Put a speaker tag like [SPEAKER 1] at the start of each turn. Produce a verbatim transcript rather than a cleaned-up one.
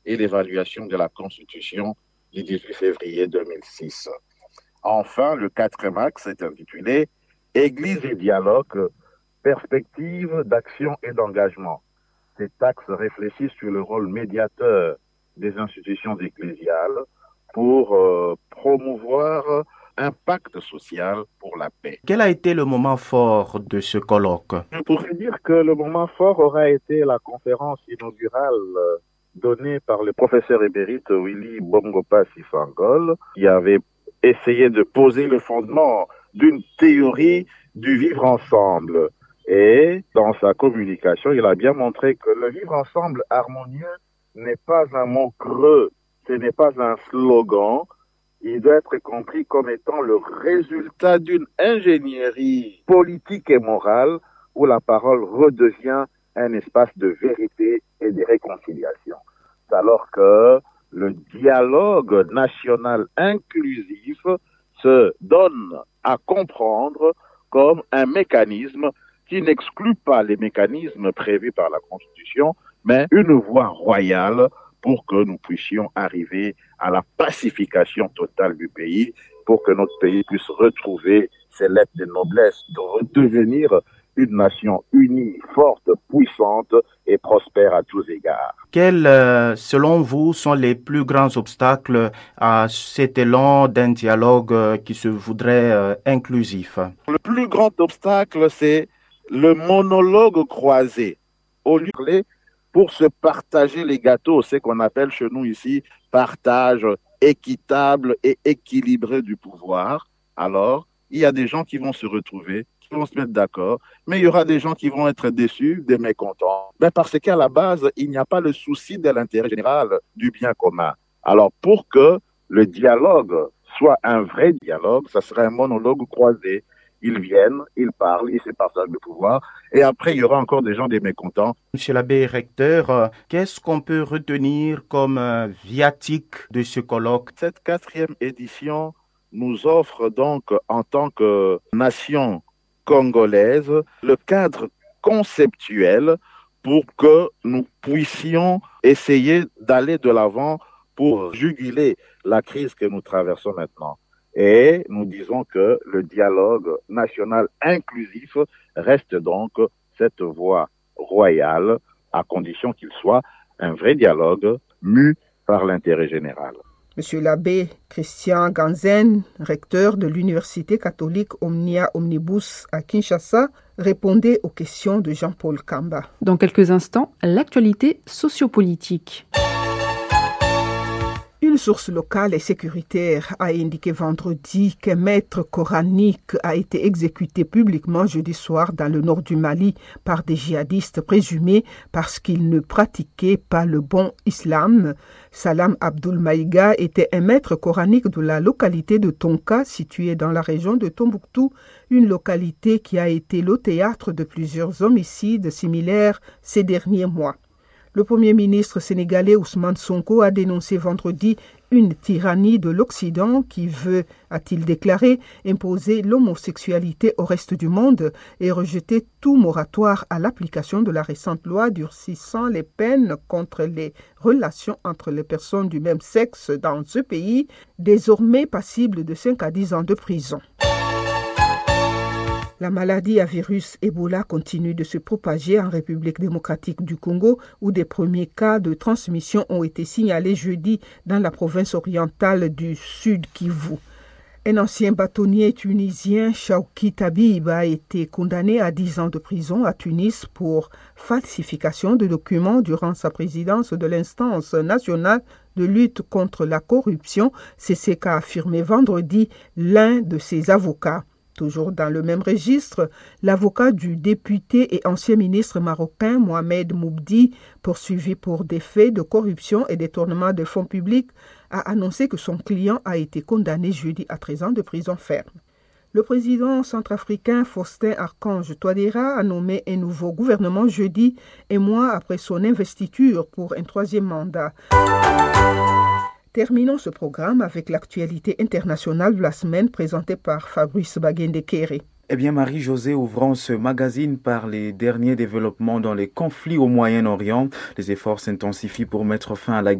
[SPEAKER 1] et l'évaluation de la Constitution du dix-huit février deux mille six. Enfin, le quatrième axe est intitulé « Église et dialogue, perspectives d'action et d'engagement ». Cet axe réfléchit sur le rôle médiateur des institutions ecclésiales pour euh, promouvoir un pacte social pour la paix.
[SPEAKER 2] Quel a été le moment fort de ce colloque?
[SPEAKER 1] Je pourrais dire que le moment fort aura été la conférence inaugurale donnée par le professeur émérite Willy Bongopa Sifangol, qui avait essayé de poser le fondement d'une théorie du vivre ensemble. Et dans sa communication, il a bien montré que le vivre ensemble harmonieux n'est pas un mot creux, ce n'est pas un slogan. Il doit être compris comme étant le résultat d'une ingénierie politique et morale où la parole redevient un espace de vérité et de réconciliation. Alors que le dialogue national inclusif se donne à comprendre comme un mécanisme qui n'exclut pas les mécanismes prévus par la Constitution, mais une voie royale pour que nous puissions arriver à la pacification totale du pays, pour que notre pays puisse retrouver ses lettres de noblesse, de redevenir une nation unie, forte, puissante et prospère à tous égards.
[SPEAKER 2] Quels, euh, selon vous, sont les plus grands obstacles à cet élan d'un dialogue euh, qui se voudrait euh, inclusif?
[SPEAKER 1] Le plus grand obstacle, c'est le monologue croisé. Au lieu de parler pour se partager les gâteaux, c'est qu'on appelle chez nous ici partage équitable et équilibré du pouvoir. Alors, il y a des gens qui vont se retrouver, qui vont se mettre d'accord, mais il y aura des gens qui vont être déçus, des mécontents. Ben parce qu'à la base, il n'y a pas le souci de l'intérêt général, du bien commun. Alors, pour que le dialogue soit un vrai dialogue, ça serait un monologue croisé. Ils viennent, ils parlent, ils se partagent le pouvoir. Et après, il y aura encore des gens des mécontents.
[SPEAKER 2] Monsieur l'abbé recteur, euh, qu'est-ce qu'on peut retenir comme euh, viatique de ce colloque?
[SPEAKER 1] Cette quatrième édition nous offre donc, en tant que nation congolaise, le cadre conceptuel pour que nous puissions essayer d'aller de l'avant pour juguler la crise que nous traversons maintenant. Et nous disons que le dialogue national inclusif reste donc cette voie royale, à condition qu'il soit un vrai dialogue mu par l'intérêt général.
[SPEAKER 3] Monsieur l'abbé Christian Ganzen, recteur de l'Université catholique Omnia Omnibus à Kinshasa, répondait aux questions de Jean-Paul Kamba.
[SPEAKER 4] Dans quelques instants, l'actualité sociopolitique.
[SPEAKER 3] Une source locale et sécuritaire a indiqué vendredi qu'un maître coranique a été exécuté publiquement jeudi soir dans le nord du Mali par des djihadistes présumés parce qu'il ne pratiquait pas le bon islam. Salam Abdul Maïga était un maître coranique de la localité de Tonka, située dans la région de Tombouctou, une localité qui a été le théâtre de plusieurs homicides similaires ces derniers mois. Le Premier ministre sénégalais Ousmane Sonko a dénoncé vendredi une tyrannie de l'Occident qui veut, a-t-il déclaré, imposer l'homosexualité au reste du monde et rejeter tout moratoire à l'application de la récente loi durcissant les peines contre les relations entre les personnes du même sexe dans ce pays, désormais passible de cinq à dix ans de prison. La maladie à virus Ebola continue de se propager en République démocratique du Congo, où des premiers cas de transmission ont été signalés jeudi dans la province orientale du Sud Kivu. Un ancien bâtonnier tunisien, Chawki Tabib, a été condamné à dix ans de prison à Tunis pour falsification de documents durant sa présidence de l'instance nationale de lutte contre la corruption. C'est ce qu'a affirmé vendredi l'un de ses avocats. Toujours dans le même registre, l'avocat du député et ancien ministre marocain Mohamed Moubdi, poursuivi pour des faits de corruption et détournement de fonds publics, a annoncé que son client a été condamné jeudi à treize ans de prison ferme. Le président centrafricain Faustin Archange Touadéra a nommé un nouveau gouvernement jeudi, un mois après son investiture pour un troisième mandat. Terminons ce programme avec l'actualité internationale de la semaine présentée par Fabrice Baguendekere.
[SPEAKER 2] Eh bien, Marie-Josée, ouvrons ce magazine par les derniers développements dans les conflits au Moyen-Orient. Les efforts s'intensifient pour mettre fin à la